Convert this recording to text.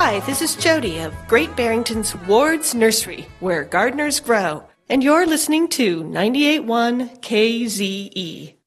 Hi, this is Jody of Great Barrington's Ward's Nursery, where gardeners grow, and you're listening to 98.1 KZE.